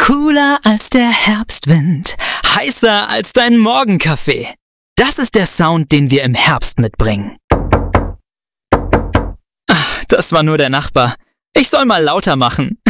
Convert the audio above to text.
Cooler als der Herbstwind, heißer als dein Morgenkaffee. Das ist der Sound, den wir im Herbst mitbringen. Ach, das war nur der Nachbar. Ich soll mal lauter machen.